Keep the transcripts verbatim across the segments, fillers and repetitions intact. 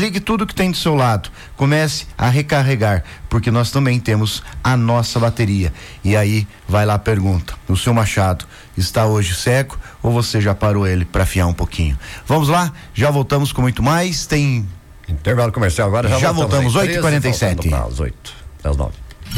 desligue tudo que tem do seu lado, comece a recarregar, porque nós também temos a nossa bateria. E aí vai lá a pergunta: o seu Machado está hoje cego ou você já parou ele para afiar um pouquinho? Vamos lá, já voltamos com muito mais. Tem intervalo comercial agora, já, já voltamos, oito e quarenta e sete. Às oito, às nove.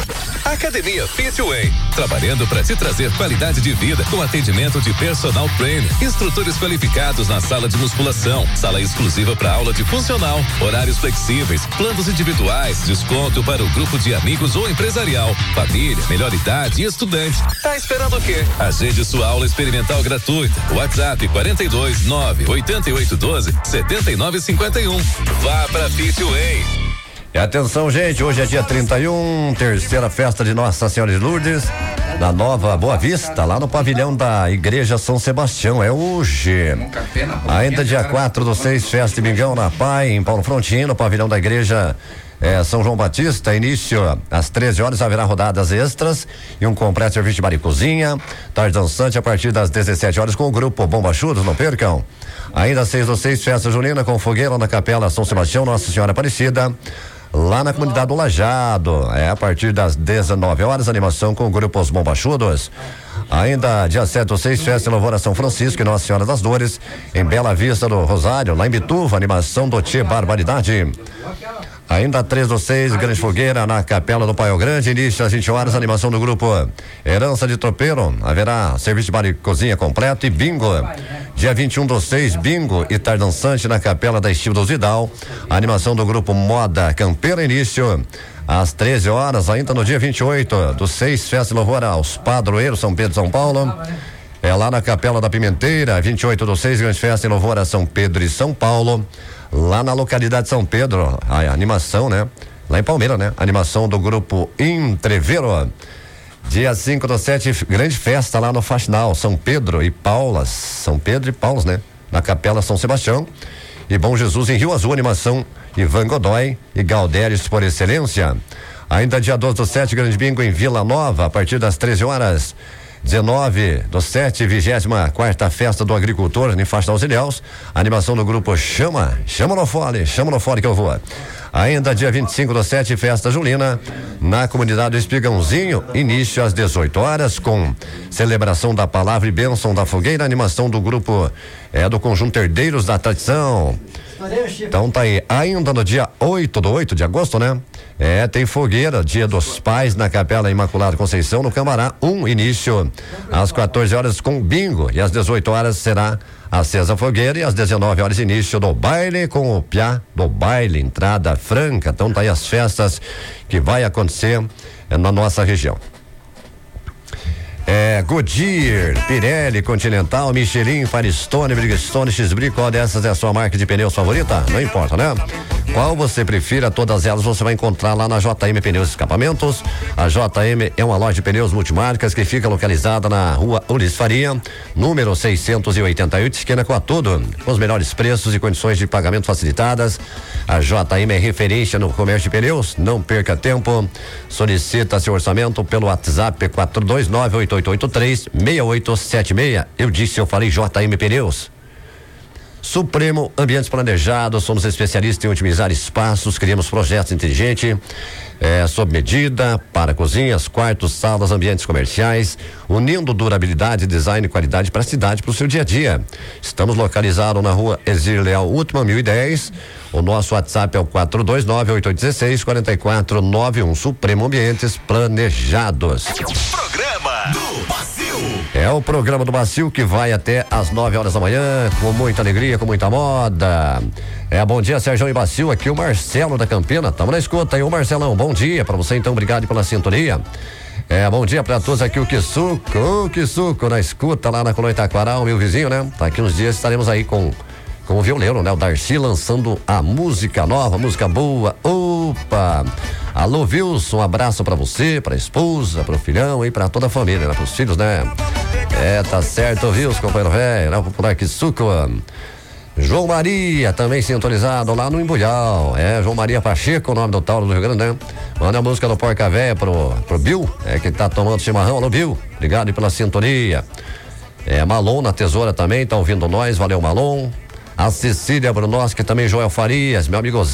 Academia Fitway, trabalhando para te trazer qualidade de vida com atendimento de personal trainer, instrutores qualificados na sala de musculação, sala exclusiva para aula de funcional, horários flexíveis, planos individuais, desconto para o grupo de amigos ou empresarial, família, melhor idade e estudante. Tá esperando o quê? Agende sua aula experimental gratuita. WhatsApp quarenta e dois, nove, oitenta e oito, doze, setenta e nove, cinquenta e um. Vá pra Fitway. E atenção, gente, hoje é dia trinta e um, terceira festa de Nossa Senhora de Lourdes, na Nova Boa Vista, lá no pavilhão da Igreja São Sebastião. É hoje. Ainda dia quatro do seis, festa de Mingão na Pai, em Paulo Frontin, no pavilhão da Igreja é, São João Batista. Início às treze horas, haverá rodadas extras e um completo serviço de bar e cozinha. Tarde dançante a partir das dezessete horas com o grupo Bombachudos, não percam. Ainda às seis do seis, festa junina com fogueira na Capela São Sebastião, Nossa Senhora Aparecida, lá na comunidade do Lajado. É a partir das dezenove horas, animação com o grupo Os Bombachudos. Ainda dia sete do seis, festa em louvor a São Francisco e Nossa Senhora das Dores, em Bela Vista do Rosário, lá em Bituva, animação do Tchê Barbaridade. Ainda três do seis, grande fogueira na Capela do Paio Grande, início às vinte horas, animação do grupo Herança de Tropeiro, haverá serviço de bar e cozinha completo e bingo. Dia vinte e um do seis, bingo e tardançante na Capela da Estiva dos Vidal, animação do grupo Moda Campeira, início às treze horas. Ainda no dia vinte e oito do seis, festa e louvor aos padroeiros São Pedro e São Paulo, é lá na Capela da Pimenteira. Vinte e oito do seis, grande festa e louvor a São Pedro e São Paulo, lá na localidade de São Pedro, a animação, né? Lá em Palmeira, né? Animação do grupo Entreveiro. Dia cinco do sete, grande festa lá no Faxinal, São Pedro e Paulas, São Pedro e Paulas, né? Na Capela São Sebastião e Bom Jesus em Rio Azul, animação Ivan Godoy e Galdéris por excelência. Ainda dia doze do sete, grande bingo em Vila Nova, a partir das treze horas. dezenove do sete, vigésima quarta festa do agricultor em Faxinal Ilhéus, animação do grupo Chama, chama no fole, chama no fole que eu vou. Ainda dia vinte e cinco do sete, festa julina na comunidade do Espigãozinho, início às dezoito horas, com celebração da palavra e bênção da fogueira, animação do grupo é do conjunto Herdeiros da Tradição. Então tá aí, ainda no dia oito do oito de agosto, né? É, tem fogueira, Dia dos Pais na Capela Imaculada Conceição, no Camará, um início às quatorze horas com bingo e às dezoito horas será acesa a fogueira e às dezenove horas início do baile com o piá do baile, entrada franca. Então tá aí as festas que vai acontecer é, na nossa região. É, Goodyear, Pirelli, Continental, Michelin, Firestone, Bridgestone, X-Brake, qual dessas é a sua marca de pneus favorita? Não importa, né? Qual você prefira, todas elas você vai encontrar lá na J M Pneus e Escapamentos. A J M é uma loja de pneus multimarcas que fica localizada na rua Ulis Faria, número seiscentos e oitenta e oito, esquina com a Tudo, com os melhores preços e condições de pagamento facilitadas. A J M é referência no comércio de pneus, não perca tempo, solicita seu orçamento pelo WhatsApp quatro dois nove, oito oito oito três, seis oito sete seis. Eu disse, eu falei J M Pneus. Supremo Ambientes Planejados, somos especialistas em otimizar espaços, criamos projetos inteligentes, é, sob medida, para cozinhas, quartos, salas, ambientes comerciais, unindo durabilidade, design e qualidade para a cidade, para o seu dia a dia. Estamos localizados na rua Exir Leal, última mil e dez. O nosso WhatsApp é o quatro dois nove, oito oito um seis, quatro quatro nove um. Supremo Ambientes Planejados. Programa do Bacio. É o programa do Bacio que vai até às nove horas da manhã, com muita alegria, com muita moda. É, bom dia, Sérgio e Bacio, aqui o Marcelo da Campina, tamo na escuta aí, ô Marcelão, bom dia pra você então, obrigado pela sintonia. É, bom dia pra todos aqui, o Quisuco, o Quisuco na escuta lá na Colônia Itaquaral, meu vizinho, né? Daqui uns dias estaremos aí com com o violeiro, né? O Darcy lançando a música nova, música boa. Opa! Alô, Wilson, um abraço pra você, pra esposa, pro filhão e pra toda a família, né? Pros filhos, né? É, tá certo, Wilson, companheiro velho, né? O popular Quisuco. João Maria, também sintonizado lá no Embulhal. É, João Maria Pacheco, o nome do Tauro do Rio Grande, né? Manda a música do Porca Véia pro, pro Bill, é que tá tomando chimarrão. Alô, Bill, obrigado pela sintonia. É, Malon na Tesoura também, tá ouvindo nós, valeu, Malon. A Cecília Brunoski, também Joel Farias, meu amigo